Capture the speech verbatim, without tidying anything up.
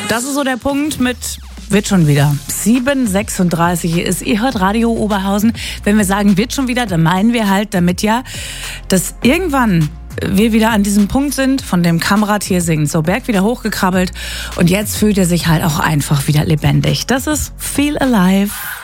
Das ist so der Punkt mit wird schon wieder. sieben Uhr sechsunddreißig ist, ihr hört Radio Oberhausen. Wenn wir sagen wird schon wieder, dann meinen wir halt damit ja, dass irgendwann wir wieder an diesem Punkt sind, von dem Kamrat hier singt. So, Berg wieder hochgekrabbelt und jetzt fühlt er sich halt auch einfach wieder lebendig. Das ist Feel Alive.